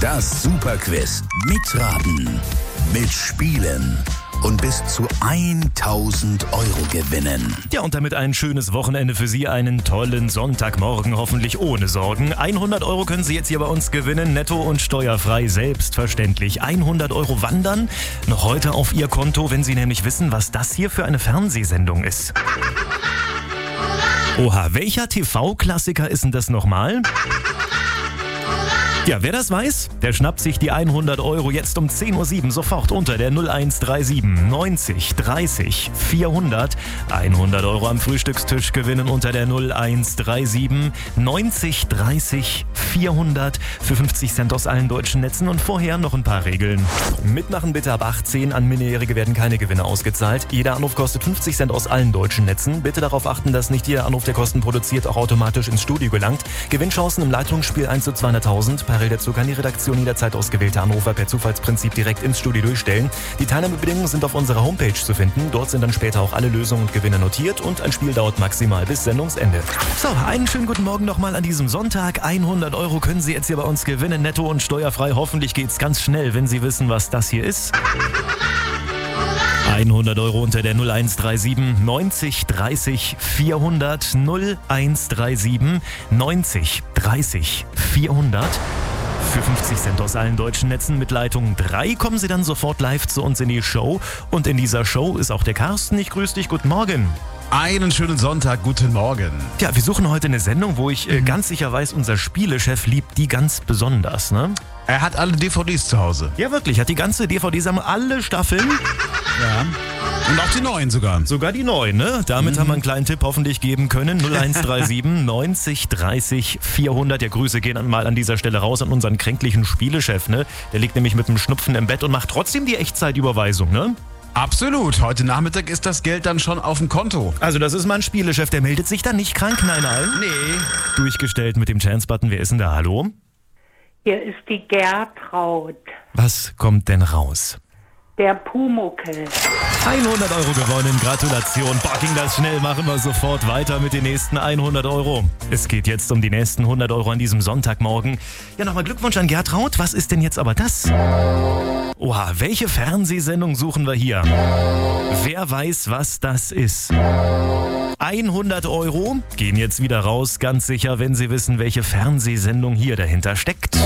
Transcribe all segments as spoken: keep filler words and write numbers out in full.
Das Superquiz. Mitraten, mitspielen und bis zu tausend Euro gewinnen. Ja, und damit ein schönes Wochenende für Sie, einen tollen Sonntagmorgen, hoffentlich ohne Sorgen. hundert Euro können Sie jetzt hier bei uns gewinnen, netto und steuerfrei, selbstverständlich. hundert Euro wandern noch heute auf Ihr Konto, wenn Sie nämlich wissen, was das hier für eine Fernsehsendung ist. Oha, welcher T V-Klassiker ist denn das nochmal? Ja, wer das weiß, der schnappt sich die hundert Euro jetzt um zehn Uhr sieben sofort unter der null eins drei sieben neunzig dreißig vierhundert. hundert Euro am Frühstückstisch gewinnen unter der null eins drei sieben neunzig dreißig vierhundert für fünfzig Cent aus allen deutschen Netzen. Und vorher noch ein paar Regeln. Mitmachen bitte ab achtzehn, an Minderjährige werden keine Gewinne ausgezahlt. Jeder Anruf kostet fünfzig Cent aus allen deutschen Netzen. Bitte darauf achten, dass nicht jeder Anruf, der Kosten produziert, auch automatisch ins Studio gelangt. Gewinnchancen im Leitungsspiel eins zu zweihunderttausend. Parallel dazu kann die Redaktion jederzeit ausgewählte Anrufer per Zufallsprinzip direkt ins Studio durchstellen. Die Teilnahmebedingungen sind auf unserer Homepage zu finden. Dort sind dann später auch alle Lösungen und Gewinne notiert und ein Spiel dauert maximal bis Sendungsende. So, einen schönen guten Morgen nochmal an diesem Sonntag. hundert Euro können Sie jetzt hier bei uns gewinnen, netto und steuerfrei. Hoffentlich geht's ganz schnell, wenn Sie wissen, was das hier ist. hundert Euro unter der null eins drei sieben neunzig dreißig vierhundert. null eins drei sieben neunzig dreißig vierhundert. Für fünfzig Cent aus allen deutschen Netzen mit Leitung drei kommen Sie dann sofort live zu uns in die Show. Und in dieser Show ist auch der Carsten. Ich grüße dich, guten Morgen. Einen schönen Sonntag, guten Morgen. Ja, wir suchen heute eine Sendung, wo ich äh, ganz sicher weiß, unser Spielechef liebt die ganz besonders, ne? Er hat alle D V Ds zu Hause. Ja, wirklich, hat die ganze D V D-Sammlung, alle Staffeln. Ja. Und auch die neuen sogar. Sogar die neuen, ne? Damit mhm. haben wir einen kleinen Tipp hoffentlich geben können. null eins drei sieben neunzig dreißig vierhundert. Ja, Grüße gehen mal an dieser Stelle raus an unseren kränklichen Spielechef, ne? Der liegt nämlich mit dem Schnupfen im Bett und macht trotzdem die Echtzeitüberweisung, ne? Absolut. Heute Nachmittag ist das Geld dann schon auf dem Konto. Also das ist mein Spielechef, der meldet sich dann nicht krank, nein, nein. Nee. Durchgestellt mit dem Chance-Button. Wer ist denn da? Hallo? Hier ist die Gertraud. Was kommt denn raus? Der Pumuckel. hundert Euro gewonnen, Gratulation. Boah, ging das schnell, machen wir sofort weiter mit den nächsten hundert Euro. Es geht jetzt um die nächsten hundert Euro an diesem Sonntagmorgen. Ja, nochmal Glückwunsch an Gertraud. Was ist denn jetzt aber das? Oha, welche Fernsehsendung suchen wir hier? Wer weiß, was das ist? hundert Euro gehen jetzt wieder raus, ganz sicher, wenn Sie wissen, welche Fernsehsendung hier dahinter steckt.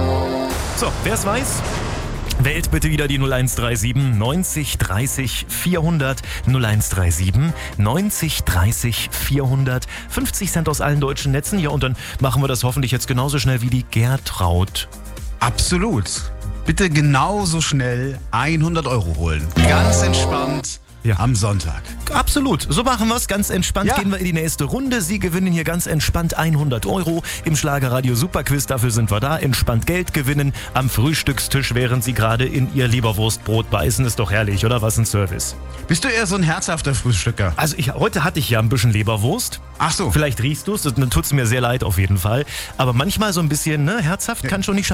So, wer es weiß? Wählt bitte wieder die null eins drei sieben neunzig dreißig vierhundert. null eins drei sieben neunzig dreißig vierhundert. fünfzig Cent aus allen deutschen Netzen. Ja, und dann machen wir das hoffentlich jetzt genauso schnell wie die Gertraud. Absolut. Bitte genauso schnell hundert Euro holen. Ganz entspannt. Ja. Am Sonntag. Absolut, so machen wir es. Ganz entspannt ja. Gehen wir in die nächste Runde. Sie gewinnen hier ganz entspannt hundert Euro im Schlagerradio Superquiz. Dafür sind wir da. Entspannt Geld gewinnen am Frühstückstisch, während Sie gerade in Ihr Leberwurstbrot beißen. Ist doch herrlich, oder? Was ein Service. Bist du eher so ein herzhafter Frühstücker? Also ich, heute hatte ich ja ein bisschen Leberwurst. Ach so. Vielleicht riechst du es, dann tut es mir sehr leid auf jeden Fall. Aber manchmal so ein bisschen ne, herzhaft ja. kann schon nicht schaden.